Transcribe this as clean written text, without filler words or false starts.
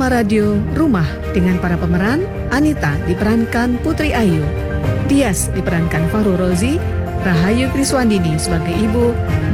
drama radio Rumah dengan para pemeran Anita diperankan Putri Ayu, Dias diperankan Fahru Rozi, Rahayu Kriswandini sebagai ibu,